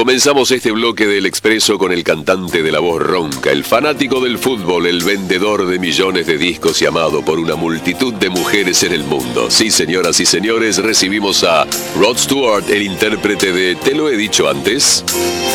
Comenzamos este bloque del Expreso con el cantante de la voz ronca, el fanático del fútbol, el vendedor de millones de discos y amado por una multitud de mujeres en el mundo. Sí, señoras y señores, recibimos a Rod Stewart, el intérprete de Te lo he dicho antes.